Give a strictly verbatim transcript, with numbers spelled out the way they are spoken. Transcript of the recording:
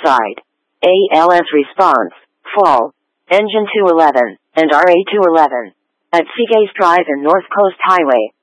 side. A L S response, full. Engine two eleven, and R A two eleven. At Seagate Drive and North Coast Highway.